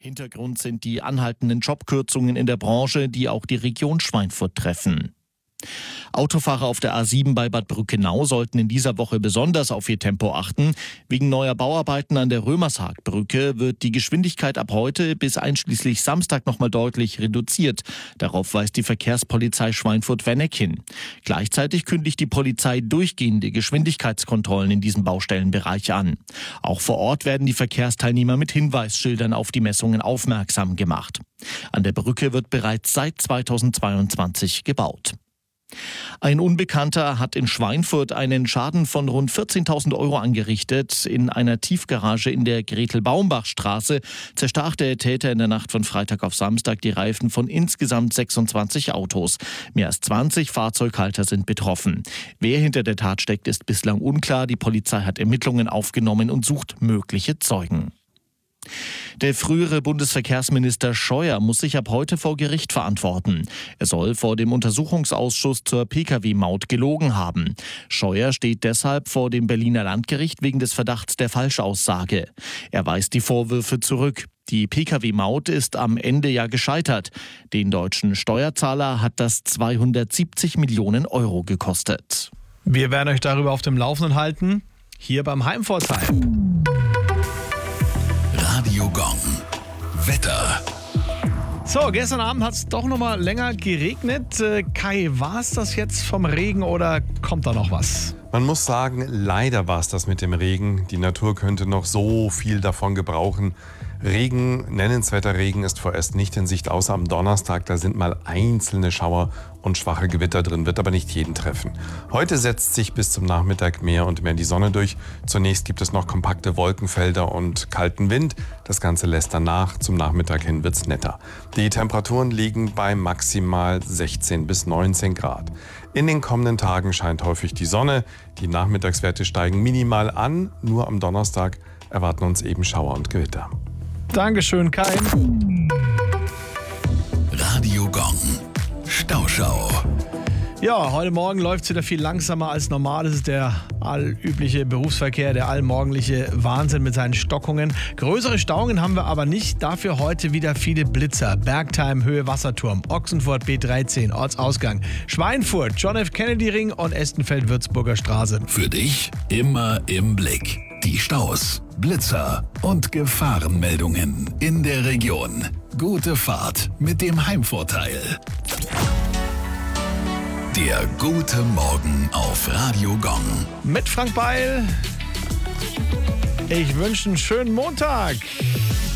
Hintergrund sind die anhaltenden Jobkürzungen in der Branche, die auch die Region Schweinfurt treffen. Autofahrer auf der A7 bei Bad Brückenau sollten in dieser Woche besonders auf ihr Tempo achten. Wegen neuer Bauarbeiten an der Römershagbrücke wird die Geschwindigkeit ab heute bis einschließlich Samstag nochmal deutlich reduziert. Darauf weist die Verkehrspolizei Schweinfurt-Werneck hin. Gleichzeitig kündigt die Polizei durchgehende Geschwindigkeitskontrollen in diesem Baustellenbereich an. Auch vor Ort werden die Verkehrsteilnehmer mit Hinweisschildern auf die Messungen aufmerksam gemacht. An der Brücke wird bereits seit 2022 gebaut. Ein Unbekannter hat in Schweinfurt einen Schaden von rund 14.000 Euro angerichtet. In einer Tiefgarage in der Gretel-Baumbach-Straße zerstach der Täter in der Nacht von Freitag auf Samstag die Reifen von insgesamt 26 Autos. Mehr als 20 Fahrzeughalter sind betroffen. Wer hinter der Tat steckt, ist bislang unklar. Die Polizei hat Ermittlungen aufgenommen und sucht mögliche Zeugen. Der frühere Bundesverkehrsminister Scheuer muss sich ab heute vor Gericht verantworten. Er soll vor dem Untersuchungsausschuss zur Pkw-Maut gelogen haben. Scheuer steht deshalb vor dem Berliner Landgericht wegen des Verdachts der Falschaussage. Er weist die Vorwürfe zurück. Die Pkw-Maut ist am Ende ja gescheitert. Den deutschen Steuerzahler hat das 270 Millionen Euro gekostet. Wir werden euch darüber auf dem Laufenden halten, hier beim Heimvorteil. Radio Gong. Wetter. So, gestern Abend hat es doch noch mal länger geregnet. Kai, war es das jetzt vom Regen oder kommt da noch was? Man muss sagen, leider war es das mit dem Regen. Die Natur könnte noch so viel davon gebrauchen. Regen, nennenswerter Regen ist vorerst nicht in Sicht, außer am Donnerstag. Da sind mal einzelne Schauer und schwache Gewitter drin, wird aber nicht jeden treffen. Heute setzt sich bis zum Nachmittag mehr und mehr die Sonne durch. Zunächst gibt es noch kompakte Wolkenfelder und kalten Wind. Das Ganze lässt dann nach. Zum Nachmittag hin wird's netter. Die Temperaturen liegen bei maximal 16 bis 19 Grad. In den kommenden Tagen scheint häufig die Sonne. Die Nachmittagswerte steigen minimal an. Nur am Donnerstag erwarten uns eben Schauer und Gewitter. Dankeschön, Kai. Radio Gong. Stauschau. Ja, heute Morgen läuft es wieder viel langsamer als normal. Es ist der allübliche Berufsverkehr, der allmorgendliche Wahnsinn mit seinen Stockungen. Größere Stauungen haben wir aber nicht. Dafür heute wieder viele Blitzer. Bergtheim, Höhe Wasserturm, Ochsenfurt B13, Ortsausgang, Schweinfurt, John F. Kennedy Ring und Estenfeld Würzburger Straße. Für dich immer im Blick. Die Staus, Blitzer und Gefahrenmeldungen in der Region. Gute Fahrt mit dem Heimvorteil. Der gute Morgen auf Radio Gong. Mit Frank Beil. Ich wünsche einen schönen Montag.